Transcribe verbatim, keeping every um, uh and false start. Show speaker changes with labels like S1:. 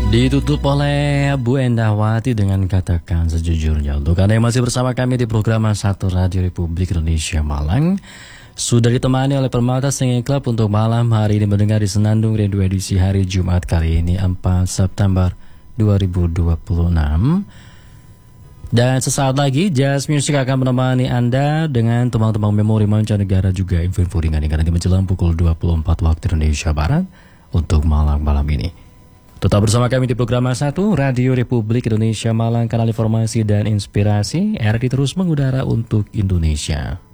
S1: Ditutup oleh Bu Endawati dengan katakan sejujurnya. Untuk Anda yang masih bersama kami di program satu Radio Republik Indonesia Malang, sudah ditemani oleh Permata Singing Club untuk malam hari ini mendengar di Senandung Radio edisi hari Jumat kali ini empat September dua ribu dua puluh enam. Dan sesaat lagi Jazz Music akan menemani Anda dengan tembang-tembang memori mancanegara, juga info-info ringan-ringan nanti menjelang pukul dua puluh empat waktu Indonesia Barat untuk malam-malam ini. Tetap bersama kami di program satu Radio Republik Indonesia Malang, kanal informasi dan inspirasi, R R I terus mengudara untuk Indonesia.